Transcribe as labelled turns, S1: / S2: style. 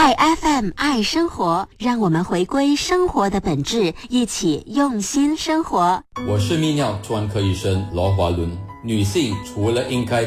S1: 爱 FM 爱生活，让我们回归生活的本质，一起用心生活。
S2: 我是泌尿专科医生罗华伦。女性除了应该